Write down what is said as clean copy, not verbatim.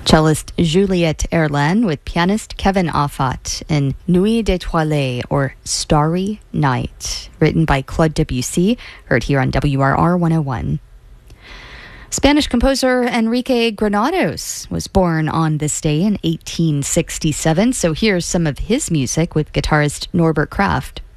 Cellist Juliette Erlen with pianist Kevin Affat in Nuit d'étoilée, or Starry Night, written by Claude Debussy, heard here on WRR 101. Spanish composer Enrique Granados was born on this day in 1867, so here's some of his music with guitarist Norbert Kraft.